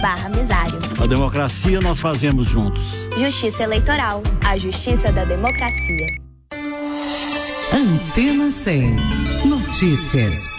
www.pt.com.br/mesário. A democracia nós fazemos juntos. Justiça Eleitoral, a justiça da democracia. Antena 100 Notícias.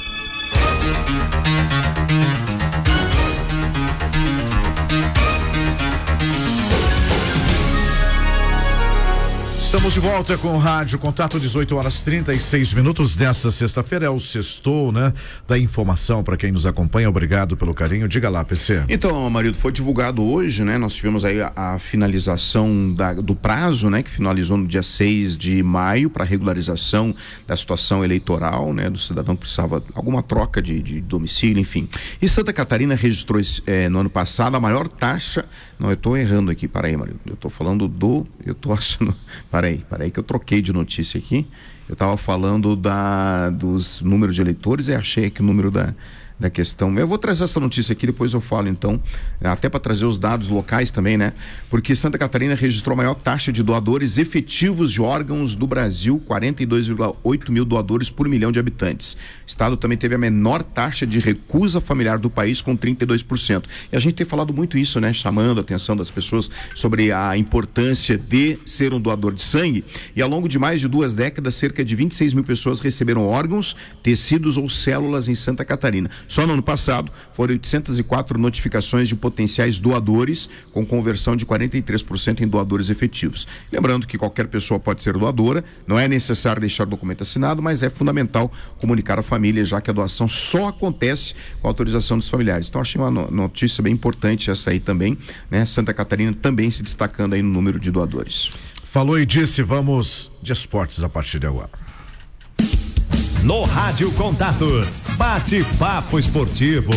Estamos de volta com o Rádio Contato, 18h36 desta sexta-feira. É o sextou, né? Da informação para quem nos acompanha. Obrigado pelo carinho. Diga lá, PC. Então, Amarildo, foi divulgado hoje, né? Nós tivemos aí a finalização do prazo, né? Que finalizou no dia 6 de maio para regularização da situação eleitoral, né? Do cidadão que precisava alguma troca de domicílio, enfim. E Santa Catarina registrou no ano passado a maior taxa. Não, eu estou errando aqui, peraí, Amarildo. Eu estou falando eu estou achando. Peraí que eu troquei de notícia aqui. Eu estava falando dos números de eleitores e achei aqui o número da questão. Eu vou trazer essa notícia aqui, depois eu falo então, até para trazer os dados locais também, né? Porque Santa Catarina registrou a maior taxa de doadores efetivos de órgãos do Brasil, 42,8 mil doadores por milhão de habitantes. O estado também teve a menor taxa de recusa familiar do país, com 32%. E a gente tem falado muito isso, né? Chamando a atenção das pessoas sobre a importância de ser um doador de sangue. E ao longo de mais de 2 décadas, cerca de 26 mil pessoas receberam órgãos, tecidos ou células em Santa Catarina. Só no ano passado, foram 804 notificações de potenciais doadores, com conversão de 43% em doadores efetivos. Lembrando que qualquer pessoa pode ser doadora, não é necessário deixar o documento assinado, mas é fundamental comunicar à família, já que a doação só acontece com a autorização dos familiares. Então, achei uma notícia bem importante essa aí também, né? Santa Catarina também se destacando aí no número de doadores. Falou e disse, vamos de esportes a partir de agora. No Rádio Contato, bate-papo esportivo.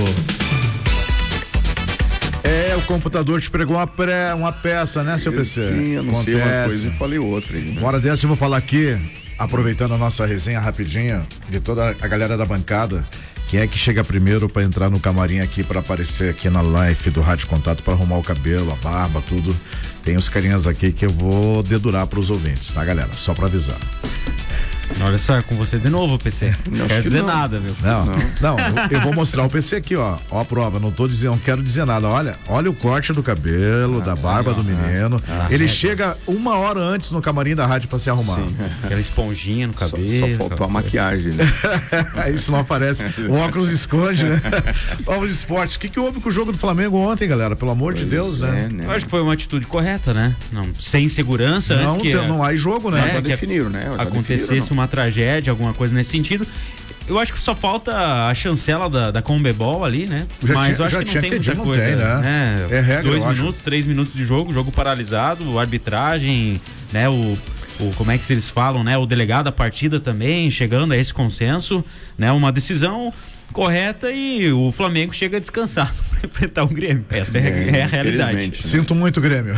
O computador te pregou uma peça, né, seu PC? Sim, eu não sei uma coisa e falei outra. Né? Uma hora dessa eu vou falar aqui, aproveitando a nossa resenha rapidinho, de toda a galera da bancada, quem é que chega primeiro para entrar no camarim aqui, para aparecer aqui na live do Rádio Contato, para arrumar o cabelo, a barba, tudo. Tem os carinhas aqui que eu vou dedurar para os ouvintes, tá, galera? Só para avisar. Olha só, é com você de novo, PC. Não quero dizer nada, viu? Não, eu vou mostrar o PC aqui, ó a prova, não quero dizer nada, olha o corte do cabelo, da barba do menino, ele chega 1 hora antes no camarim da rádio pra se arrumar. Sim. Aquela esponjinha no cabelo. Só faltou a maquiagem, né? Isso não aparece, o óculos esconde, né? Vamos de esporte, o que houve com o jogo do Flamengo ontem, galera? Pelo amor de Deus, né? Eu acho que foi uma atitude correta, né? Não, sem segurança, antes que... Não há jogo, né? Já definiram, né? Acontecesse uma tragédia, alguma coisa nesse sentido. Eu acho que só falta a chancela da Conmebol ali, né? Mas eu acho que não tem muita coisa. Tem, né? É regra, 2 minutos, 3 minutos de jogo paralisado, arbitragem, né? Como é que eles falam, né? O delegado da partida também chegando a esse consenso, né? Uma decisão correta e o Flamengo chega descansado para enfrentar o Grêmio. Essa é a realidade. Né? Sinto muito, Grêmio.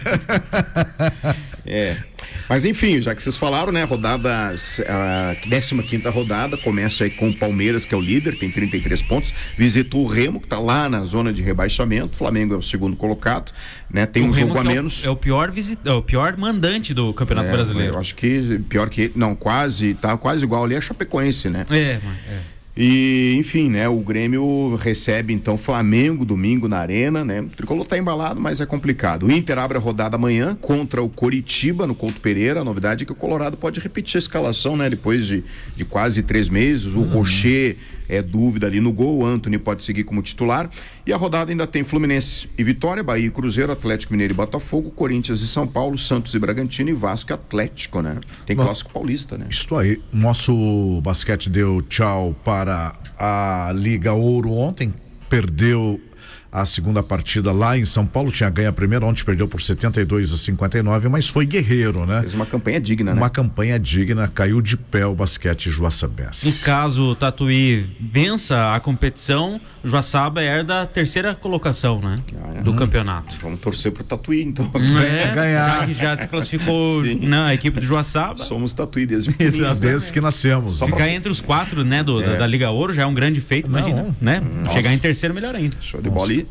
Mas enfim, já que vocês falaram, né, a 15ª rodada começa aí com o Palmeiras, que é o líder, tem 33 pontos, visita o Remo, que tá lá na zona de rebaixamento, o Flamengo é o segundo colocado, né, tem um jogo a menos. É o pior mandante do Campeonato Brasileiro. Eu acho que pior que ele, não, tá quase igual ali a Chapecoense, né? E, enfim, né, o Grêmio recebe, então, Flamengo domingo na Arena, né? O Tricolor tá embalado, mas é complicado. O Inter abre a rodada amanhã contra o Coritiba, no Couto Pereira. A novidade é que o Colorado pode repetir a escalação, né? Depois de quase 3 meses, o Rocher é dúvida ali no gol, o Antony pode seguir como titular. E a rodada ainda tem Fluminense e Vitória, Bahia e Cruzeiro, Atlético Mineiro e Botafogo, Corinthians e São Paulo, Santos e Bragantino e Vasco e Atlético, né? Tem clássico paulista, né? Isso aí, nosso basquete deu tchau para a Liga Ouro ontem, perdeu a segunda partida lá em São Paulo, tinha ganho a primeira, ontem perdeu por 72-59, mas foi guerreiro, né? Fez uma campanha digna, né? Uma campanha digna, caiu de pé o basquete Joaçabense. No caso o Tatuí vença a competição, Joaçaba herda a 3ª colocação, né? Do campeonato. Vamos torcer pro Tatuí, então. Ganhar. Já desclassificou a equipe do Joaçaba. Somos Tatuí desde que nascemos. Ficar entre os 4, né, da Liga Ouro já é um grande feito, imagina, né? Chegar em terceiro, melhor ainda. Show de bola.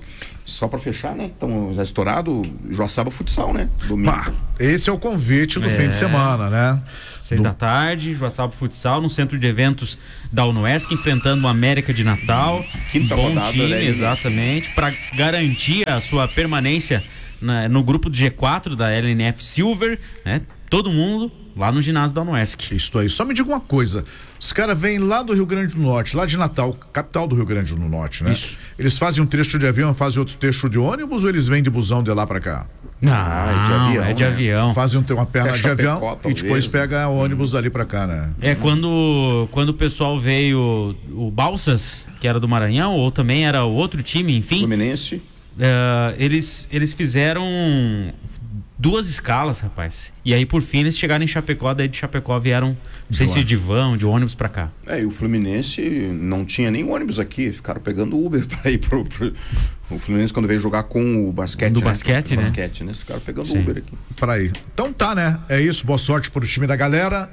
Só para fechar, né? Então, já estourado, Joaçaba Futsal, né? Domingo. Esse é o convite do fim de semana, né? 6 da tarde, Joaçaba Futsal, no centro de eventos da UNOESC, enfrentando o América de Natal. Quinta rodada, time, né? Exatamente, para garantir a sua permanência no grupo do G4 da LNF Silver, né? Todo mundo lá no ginásio da UNOESC. Isso aí. Só me diga uma coisa. Os caras vêm lá do Rio Grande do Norte, lá de Natal, capital do Rio Grande do Norte, né? Isso. Eles fazem um trecho de avião, fazem outro trecho de ônibus ou eles vêm de busão de lá pra cá? Não, é de avião. Fazem uma perna de avião e depois pega ônibus dali pra cá, né? É, quando o pessoal veio, o Balsas, que era do Maranhão, ou também era outro time, enfim. Fluminense. Eles fizeram 2 escalas, rapaz. E aí, por fim, eles chegaram em Chapecó, daí de Chapecó vieram, não sei se de van, de ônibus pra cá. E o Fluminense não tinha nem ônibus aqui, ficaram pegando Uber pra ir pro... O Fluminense, quando veio jogar com o basquete, do basquete, né? Basquete, né? Ficaram pegando Uber aqui. Pra ir. Então tá, né? É isso, boa sorte pro time da galera.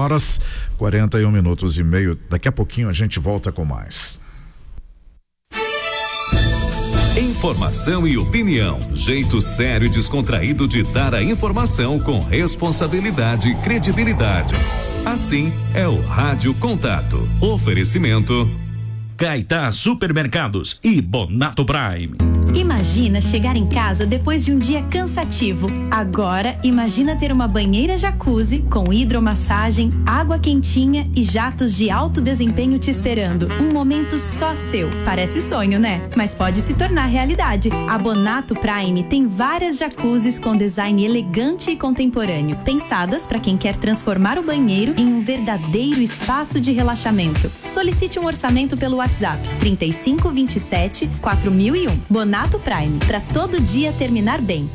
18h41 Daqui a pouquinho a gente volta com mais. Informação e opinião. Jeito sério e descontraído de dar a informação com responsabilidade e credibilidade. Assim é o Rádio Contato. Oferecimento Caetá Supermercados e Bonato Prime. Imagina chegar em casa depois de um dia cansativo. Agora, imagina ter uma banheira jacuzzi com hidromassagem, água quentinha e jatos de alto desempenho te esperando. Um momento só seu. Parece sonho, né? Mas pode se tornar realidade. A Bonato Prime tem várias jacuzzis com design elegante e contemporâneo, pensadas para quem quer transformar o banheiro em um verdadeiro espaço de relaxamento. Solicite um orçamento pelo WhatsApp 3527-4001. Bonato Prime, para todo dia terminar bem.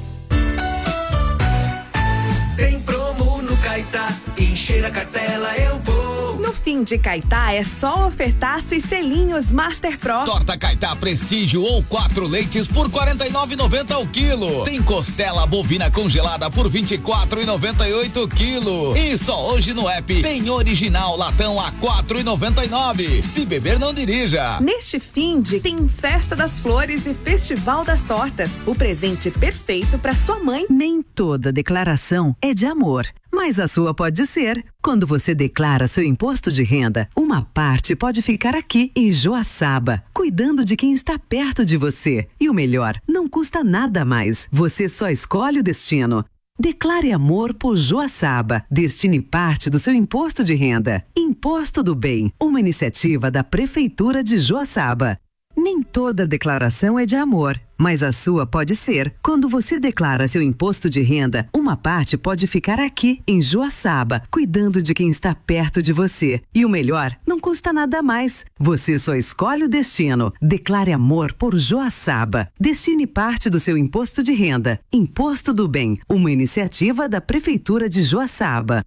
Tem promo no Caetá, encher a cartela eu vou. No fim de Caetá é só ofertaço e selinhos Master Pro. Torta Caetá Prestígio ou 4 leites por R$ 49,90 o quilo. Tem costela bovina congelada por R$ 24,98 o quilo. E só hoje no app tem original latão a R$ 4,99. Se beber, não dirija. Neste fim de tem Festa das Flores e Festival das Tortas. O presente perfeito para sua mãe. Nem toda declaração é de amor, mas a sua pode ser. Quando você declara seu imposto de renda, uma parte pode ficar aqui em Joaçaba, cuidando de quem está perto de você. E o melhor, não custa nada mais. Você só escolhe o destino. Declare amor por Joaçaba. Destine parte do seu imposto de renda. Imposto do Bem, uma iniciativa da Prefeitura de Joaçaba. Nem toda declaração é de amor, mas a sua pode ser. Quando você declara seu imposto de renda, uma parte pode ficar aqui, em Joaçaba, cuidando de quem está perto de você. E o melhor, não custa nada mais. Você só escolhe o destino. Declare amor por Joaçaba. Destine parte do seu imposto de renda. Imposto do Bem, uma iniciativa da Prefeitura de Joaçaba.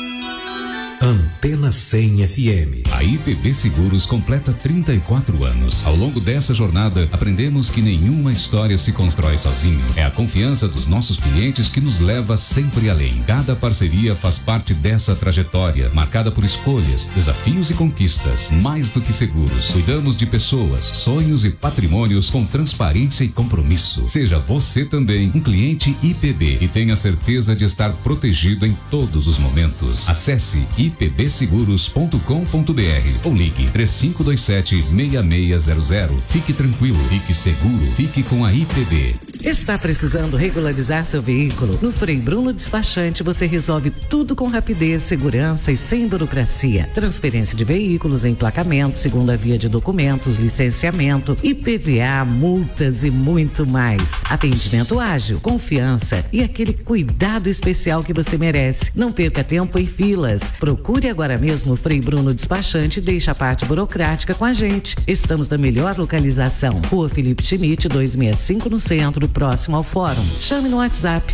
Antena 100 FM. A IPB Seguros completa 34 anos. Ao longo dessa jornada, aprendemos que nenhuma história se constrói sozinho. É a confiança dos nossos clientes que nos leva sempre além. Cada parceria faz parte dessa trajetória, marcada por escolhas, desafios e conquistas. Mais do que seguros, cuidamos de pessoas, sonhos e patrimônios com transparência e compromisso. Seja você também um cliente IPB e tenha certeza de estar protegido em todos os momentos. Acesse ipbseguros.com.br ou ligue 3527-6600. Fique tranquilo, fique seguro, fique com a IPB. Está precisando regularizar seu veículo? No Frei Bruno Despachante você resolve tudo com rapidez, segurança e sem burocracia. Transferência de veículos, emplacamento, segunda via de documentos, licenciamento, IPVA, multas e muito mais. Atendimento ágil, confiança e aquele cuidado especial que você merece. Não perca tempo em filas. Procure agora mesmo o Frei Bruno Despachante e deixe a parte burocrática com a gente. Estamos na melhor localização. Rua Felipe Schmidt, 265 no centro, próximo ao fórum. Chame no WhatsApp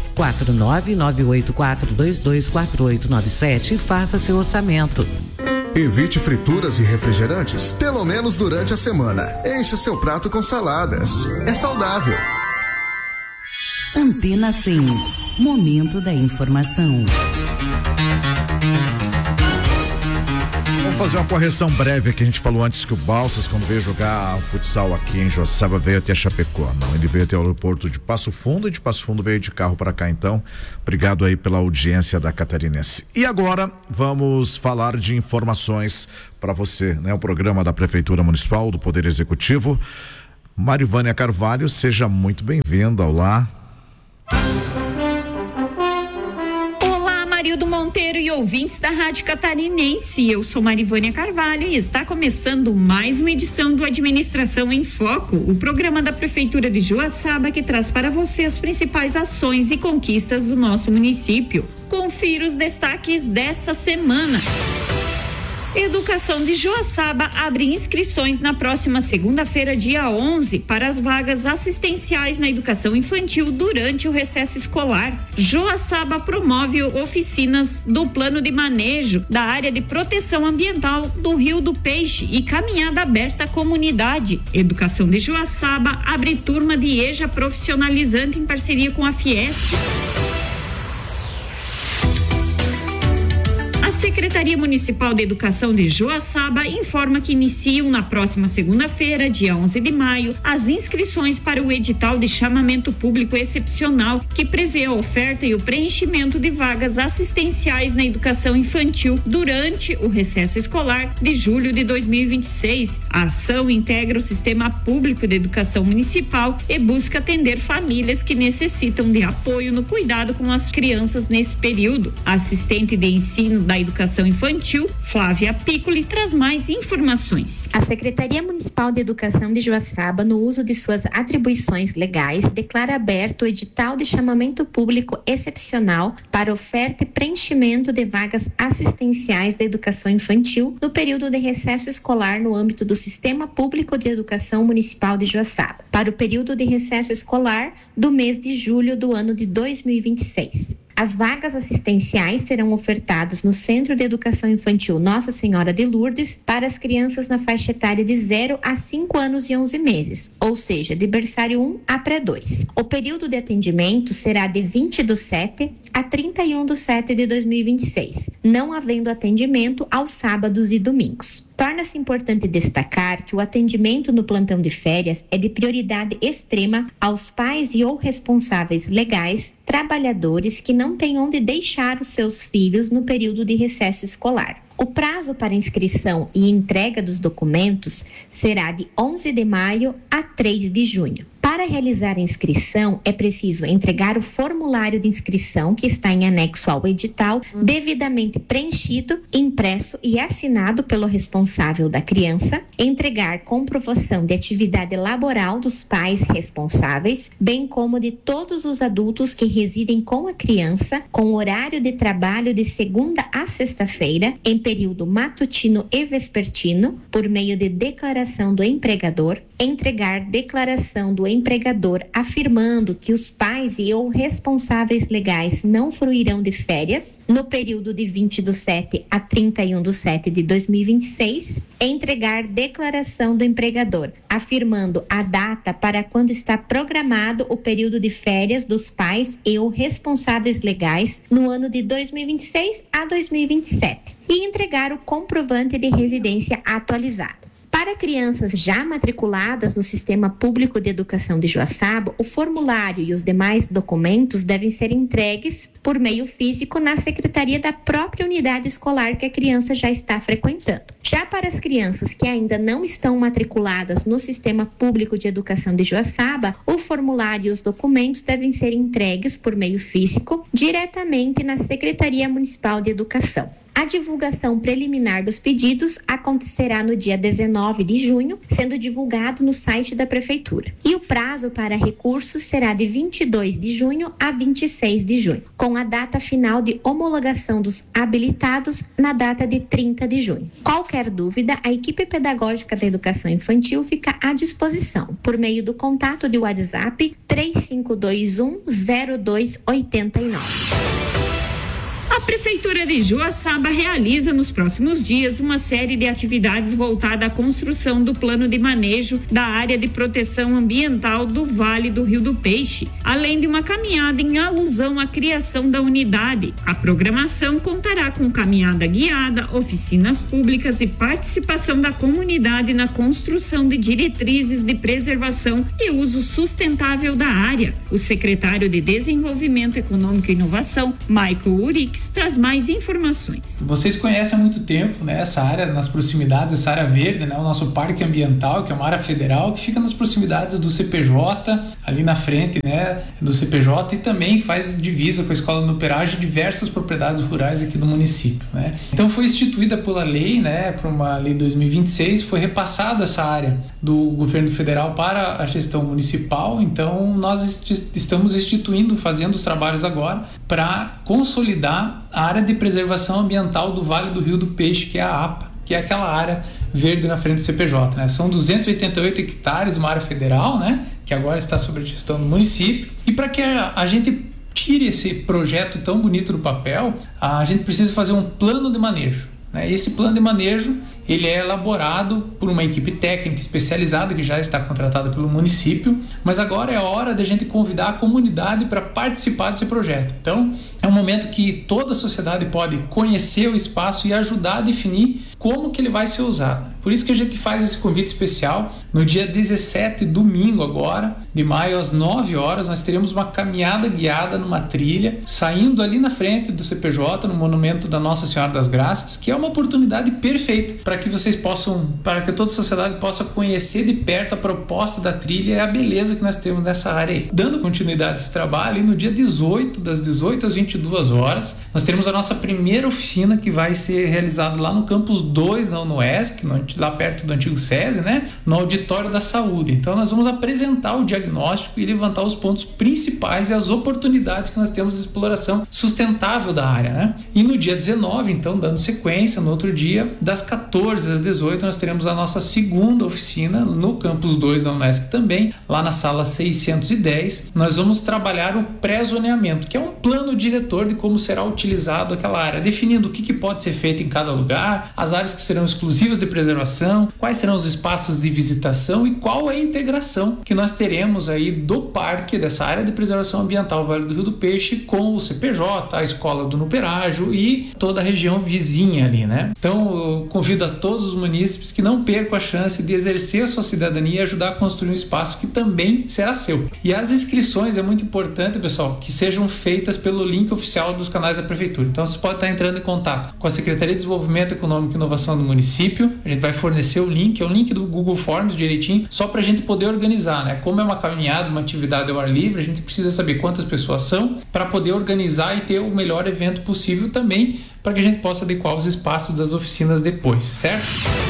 49984224897 e faça seu orçamento. Evite frituras e refrigerantes, pelo menos durante a semana. Enche seu prato com saladas. É saudável. Antena 100. Momento da informação. Vamos fazer uma correção breve aqui. A gente falou antes que o Balsas, quando veio jogar futsal aqui em Joaçaba, veio até Chapecó. Não, ele veio até o aeroporto de Passo Fundo e de Passo Fundo veio de carro para cá. Então, obrigado aí pela audiência da Catarinense. E agora vamos falar de informações para você, né? O programa da Prefeitura Municipal, do Poder Executivo. Marivânia Carvalho, seja muito bem-vinda. Olá. Marildo Monteiro e ouvintes da Rádio Catarinense, eu sou Marivânia Carvalho e está começando mais uma edição do Administração em Foco, o programa da Prefeitura de Joaçaba que traz para você as principais ações e conquistas do nosso município. Confira os destaques dessa semana. Educação de Joaçaba abre inscrições na próxima segunda-feira, dia 11, para as vagas assistenciais na educação infantil durante o recesso escolar. Joaçaba promove oficinas do plano de manejo da área de proteção ambiental do Rio do Peixe e caminhada aberta à comunidade. Educação de Joaçaba abre turma de EJA profissionalizante em parceria com a Fiesp. A Secretaria Municipal de Educação de Joaçaba informa que iniciam na próxima segunda-feira, dia 11 de maio, as inscrições para o edital de chamamento público excepcional que prevê a oferta e o preenchimento de vagas assistenciais na educação infantil durante o recesso escolar de julho de 2026. A ação integra o Sistema Público de Educação Municipal e busca atender famílias que necessitam de apoio no cuidado com as crianças nesse período. A assistente de ensino da Educação Infantil, Flávia Piccoli, traz mais informações. A Secretaria Municipal de Educação de Joaçaba, no uso de suas atribuições legais, declara aberto o edital de chamamento público excepcional para oferta e preenchimento de vagas assistenciais da educação infantil no período de recesso escolar no âmbito do Sistema Público de Educação Municipal de Joaçaba, para o período de recesso escolar do mês de julho do ano de 2026. As vagas assistenciais serão ofertadas no Centro de Educação Infantil Nossa Senhora de Lourdes para as crianças na faixa etária de 0 a 5 anos e 11 meses, ou seja, de berçário 1 a pré-2. O período de atendimento será de 20/7 a 31/7 de 2026, não havendo atendimento aos sábados e domingos. Torna-se importante destacar que o atendimento no plantão de férias é de prioridade extrema aos pais e ou responsáveis legais, trabalhadores que não têm onde deixar os seus filhos no período de recesso escolar. O prazo para inscrição e entrega dos documentos será de 11 de maio a 3 de junho. Para realizar a inscrição, é preciso entregar o formulário de inscrição que está em anexo ao edital, devidamente preenchido, impresso e assinado pelo responsável da criança, entregar comprovação de atividade laboral dos pais responsáveis, bem como de todos os adultos que residem com a criança, com horário de trabalho de segunda a sexta-feira, em período matutino e vespertino, por meio de declaração do empregador, entregar declaração do empregador afirmando que os pais e ou responsáveis legais não fruirão de férias no período de 20/7 a 31/7 de 2026, entregar declaração do empregador afirmando a data para quando está programado o período de férias dos pais e ou responsáveis legais no ano de 2026 a 2027 e entregar o comprovante de residência atualizado. Para crianças já matriculadas no Sistema Público de Educação de Joaçaba, o formulário e os demais documentos devem ser entregues por meio físico na secretaria da própria unidade escolar que a criança já está frequentando. Já para as crianças que ainda não estão matriculadas no Sistema Público de Educação de Joaçaba, o formulário e os documentos devem ser entregues por meio físico diretamente na Secretaria Municipal de Educação. A divulgação preliminar dos pedidos acontecerá no dia 19 de junho, sendo divulgado no site da Prefeitura. E o prazo para recursos será de 22 de junho a 26 de junho, com a data final de homologação dos habilitados na data de 30 de junho. Qualquer dúvida, a equipe pedagógica da educação infantil fica à disposição, por meio do contato de WhatsApp 3521-0289. A Prefeitura de Joaçaba realiza nos próximos dias uma série de atividades voltada à construção do plano de manejo da área de proteção ambiental do Vale do Rio do Peixe, além de uma caminhada em alusão à criação da unidade. A programação contará com caminhada guiada, oficinas públicas e participação da comunidade na construção de diretrizes de preservação e uso sustentável da área. O secretário de Desenvolvimento Econômico e Inovação, Michael Urix, traz mais informações. Vocês conhecem há muito tempo, né, essa área nas proximidades, essa área verde, né, o nosso parque ambiental, que é uma área federal que fica nas proximidades do CPJ, ali na frente, né, do CPJ, e também faz divisa com a Escola no Peragem diversas propriedades rurais aqui do município, né. Então foi instituída pela lei, né, por uma lei 2026, foi repassado essa área do governo federal para a gestão municipal. Então nós estamos instituindo, fazendo os trabalhos agora para consolidar a área de preservação ambiental do Vale do Rio do Peixe, que é a APA, que é aquela área verde na frente do CPJ, né? São 288 hectares de uma área federal, né, que agora está sob a gestão do município. E para que a gente tire esse projeto tão bonito do papel, a gente precisa fazer um plano de manejo, né? Esse plano de manejo, ele é elaborado por uma equipe técnica especializada que já está contratada pelo município, mas agora é a hora de a gente convidar a comunidade para participar desse projeto. Então, é um momento que toda a sociedade pode conhecer o espaço e ajudar a definir como que ele vai ser usado. Por isso que a gente faz esse convite especial. No dia 17, domingo agora, de maio, às 9 horas, nós teremos uma caminhada guiada numa trilha, saindo ali na frente do CPJ, no monumento da Nossa Senhora das Graças, que é uma oportunidade perfeita para que vocês possam, para que toda a sociedade possa conhecer de perto a proposta da trilha e a beleza que nós temos nessa área aí. Dando continuidade a esse trabalho, no dia 18, das 18 às 22 horas, nós teremos a nossa primeira oficina, que vai ser realizada lá no campus 2 da UNOESC, lá perto do antigo SESI, né? No Auditório da Saúde. Então nós vamos apresentar o diagnóstico e levantar os pontos principais e as oportunidades que nós temos de exploração sustentável da área, né? E no dia 19, então, dando sequência, no outro dia, das 14 às 18, nós teremos a nossa segunda oficina no campus 2 da UNESC também, lá na sala 610. Nós vamos trabalhar o pré-zoneamento, que é um plano diretor de como será utilizado aquela área, definindo o que pode ser feito em cada lugar, as áreas que serão exclusivas de preservação, quais serão os espaços de visitação e qual é a integração que nós teremos aí do parque, dessa área de preservação ambiental Vale do Rio do Peixe, com o CPJ, a Escola do Nuperágio e toda a região vizinha ali, né? Então eu convido a todos os munícipes que não percam a chance de exercer a sua cidadania e ajudar a construir um espaço que também será seu. E as inscrições é muito importante, pessoal, que sejam feitas pelo link oficial dos canais da Prefeitura. Então você pode estar entrando em contato com a Secretaria de Desenvolvimento Econômico e Inovação do município. A gente vai fornecer o link, é o link do Google Forms direitinho, só para a gente poder organizar, né? Como é uma caminhada, uma atividade ao ar livre, a gente precisa saber quantas pessoas são para poder organizar e ter o melhor evento possível também, para que a gente possa adequar os espaços das oficinas depois, certo?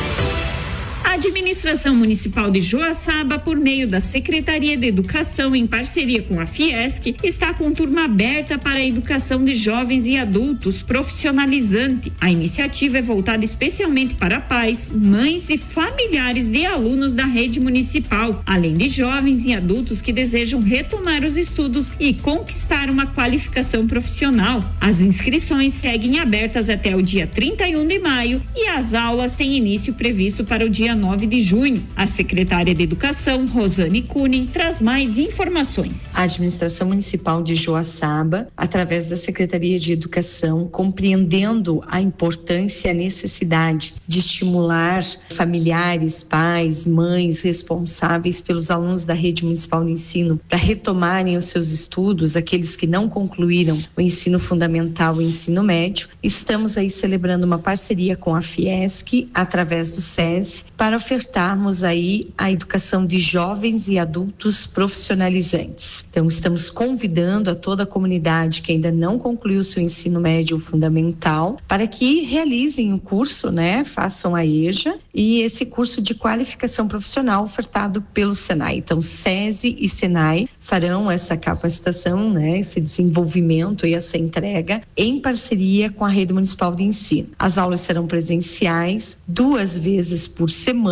A Administração Municipal de Joaçaba, por meio da Secretaria de Educação, em parceria com a Fiesc, está com turma aberta para a educação de jovens e adultos profissionalizante. A iniciativa é voltada especialmente para pais, mães e familiares de alunos da rede municipal, além de jovens e adultos que desejam retomar os estudos e conquistar uma qualificação profissional. As inscrições seguem abertas até o dia 31 de maio e as aulas têm início previsto para o dia 9 de junho. A secretária de Educação, Rosane Kunin, traz mais informações. A Administração Municipal de Joaçaba, através da Secretaria de Educação, compreendendo a importância e a necessidade de estimular familiares, pais, mães responsáveis pelos alunos da rede municipal de ensino para retomarem os seus estudos, aqueles que não concluíram o ensino fundamental e o ensino médio, estamos aí celebrando uma parceria com a Fiesc, através do SESI, para ofertarmos aí a educação de jovens e adultos profissionalizantes. Então, estamos convidando a toda a comunidade que ainda não concluiu seu ensino médio fundamental para que realizem o curso, né? Façam a EJA e esse curso de qualificação profissional ofertado pelo Senai. Então, SESI e Senai farão essa capacitação, né? Esse desenvolvimento e essa entrega em parceria com a Rede Municipal de Ensino. As aulas serão presenciais 2 vezes por semana,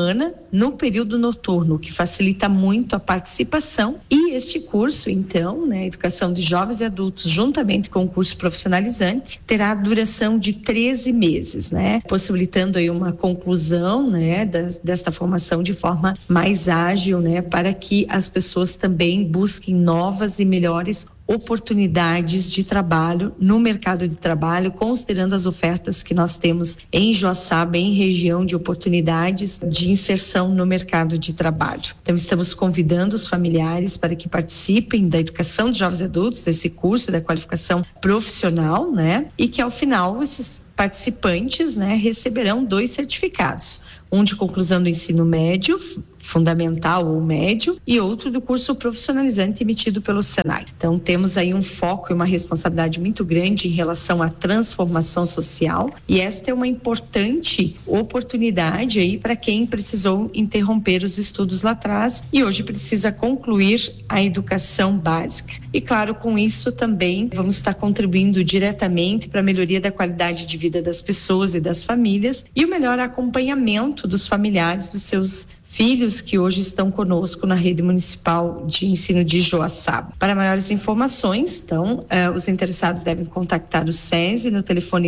semana no período noturno, o que facilita muito a participação. E este curso, então, né, Educação de Jovens e Adultos, juntamente com o curso profissionalizante, terá duração de 13 meses, né, possibilitando aí uma conclusão, né, desta formação de forma mais ágil, né, para que as pessoas também busquem novas e melhores oportunidades de trabalho no mercado de trabalho, considerando as ofertas que nós temos em Joaçaba, em região de oportunidades de inserção no mercado de trabalho. Então, estamos convidando os familiares para que participem da educação de jovens e adultos, desse curso da qualificação profissional, né? E que ao final esses participantes, né, receberão 2 certificados, um de conclusão do ensino médio, fundamental ou médio, e outro do curso profissionalizante emitido pelo Senai. Então, temos aí um foco e uma responsabilidade muito grande em relação à transformação social, e esta é uma importante oportunidade aí para quem precisou interromper os estudos lá atrás e hoje precisa concluir a educação básica. E claro, com isso também vamos estar contribuindo diretamente para a melhoria da qualidade de vida das pessoas e das famílias e o melhor acompanhamento dos familiares dos seus filhos que hoje estão conosco na rede municipal de ensino de Joaçaba. Para maiores informações, então, os interessados devem contactar o SESI no telefone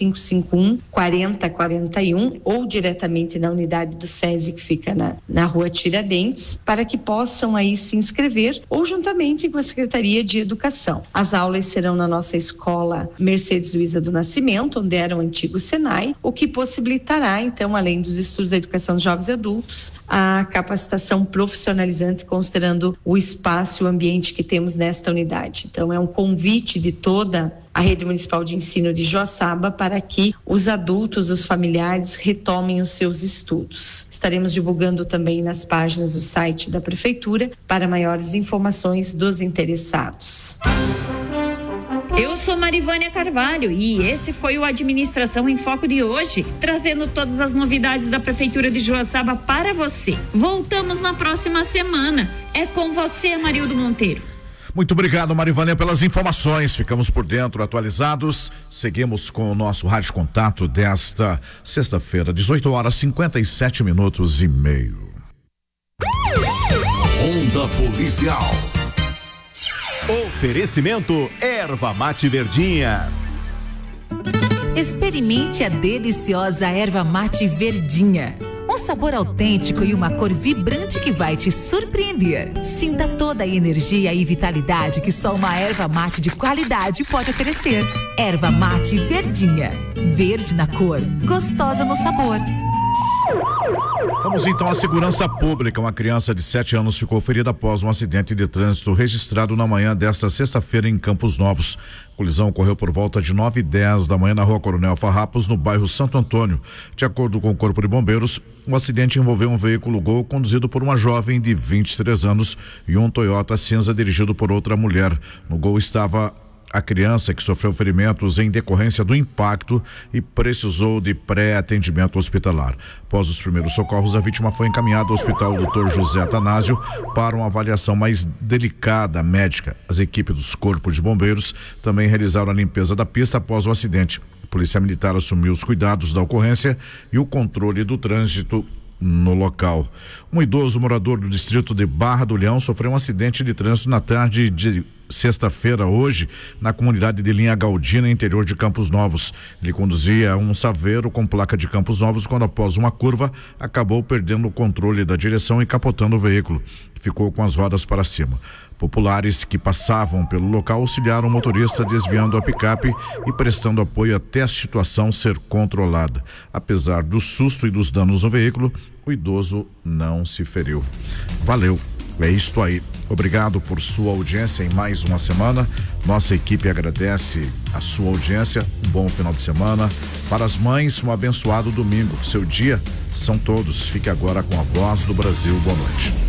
3551-4041 ou diretamente na unidade do SESI que fica na rua Tiradentes, para que possam aí se inscrever ou juntamente com a Secretaria de Educação. As aulas serão na nossa escola Mercedes Luiza do Nascimento, onde era o antigo Senai, o que possibilitará, então, além dos estudos da educação de jovens e adultos, a capacitação profissionalizante, considerando o espaço e o ambiente que temos nesta unidade. Então, é um convite de toda a rede municipal de ensino de Joaçaba para que os adultos, os familiares, retomem os seus estudos. Estaremos divulgando também nas páginas do site da Prefeitura para maiores informações dos interessados. Eu sou Marivânia Carvalho e esse foi o Administração em Foco de hoje, trazendo todas as novidades da Prefeitura de Joaçaba para você. Voltamos na próxima semana. É com você, Amarildo Monteiro. Muito obrigado, Marivânia, pelas informações. Ficamos por dentro, atualizados. Seguimos com o nosso Rádio Contato desta sexta-feira, 18h57:30. Ronda Policial. Oferecimento Erva Mate Verdinha. Experimente a deliciosa Erva Mate Verdinha. Um sabor autêntico e uma cor vibrante que vai te surpreender. Sinta toda a energia e vitalidade que só uma erva mate de qualidade pode oferecer. Erva Mate Verdinha. Verde na cor, gostosa no sabor. Vamos então à segurança pública. Uma criança de 7 anos ficou ferida após um acidente de trânsito registrado na manhã desta sexta-feira em Campos Novos. A colisão ocorreu por volta de 9h10 da manhã na rua Coronel Farrapos, no bairro Santo Antônio. De acordo com o Corpo de Bombeiros, o acidente envolveu um veículo Gol conduzido por uma jovem de 23 anos e um Toyota cinza dirigido por outra mulher. No Gol estava a criança, que sofreu ferimentos em decorrência do impacto e precisou de pré-atendimento hospitalar. Após os primeiros socorros, a vítima foi encaminhada ao Hospital Dr. José Atanásio para uma avaliação mais delicada médica. As equipes dos Corpos de Bombeiros também realizaram a limpeza da pista após o acidente. A Polícia Militar assumiu os cuidados da ocorrência e o controle do trânsito no local. Um idoso morador do distrito de Barra do Leão sofreu um acidente de trânsito na tarde de sexta-feira, hoje, na comunidade de Linha Galdina, interior de Campos Novos. Ele conduzia um Saveiro com placa de Campos Novos quando, após uma curva, acabou perdendo o controle da direção e capotando o veículo. Ficou com as rodas para cima. Populares que passavam pelo local auxiliaram o motorista desviando a picape e prestando apoio até a situação ser controlada. Apesar do susto e dos danos no veículo, o idoso não se feriu. Valeu, é isto aí. Obrigado por sua audiência em mais uma semana. Nossa equipe agradece a sua audiência. Um bom final de semana. Para as mães, um abençoado domingo. Seu dia são todos. Fique agora com a Voz do Brasil. Boa noite.